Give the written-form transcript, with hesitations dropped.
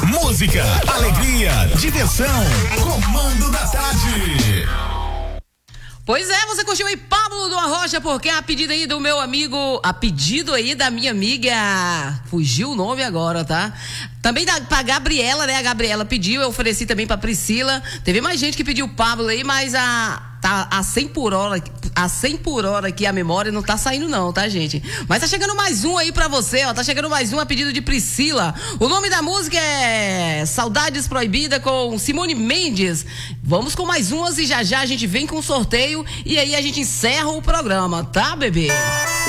Música, alegria, diversão. Comando da tarde. Pois é, você curtiu aí Pablo do Arrocha, porque a pedido aí do meu amigo, a pedido aí da minha amiga, fugiu o nome agora, tá? Também pra Gabriela, né? A Gabriela pediu, eu ofereci também pra Priscila. Teve mais gente que pediu Pablo aí, mas tá a 100 por hora aqui a memória não tá saindo não, tá, gente? Mas tá chegando mais um aí pra você, ó, tá chegando mais um a pedido de Priscila. O nome da música é Saudades Proibida com Simone Mendes. Vamos com mais umas e já a gente vem com o sorteio e aí a gente encerra o programa, tá, bebê?